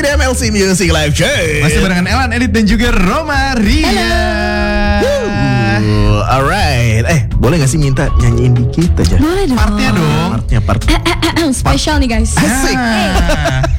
di MLC Music Live Show. Masih barengan Elan, Edit dan juga Roma Ria. Alright, boleh gak sih minta nyanyiin dikit aja? Boleh dong. Partnya dong. Partnya. Spesial nih guys. Asik.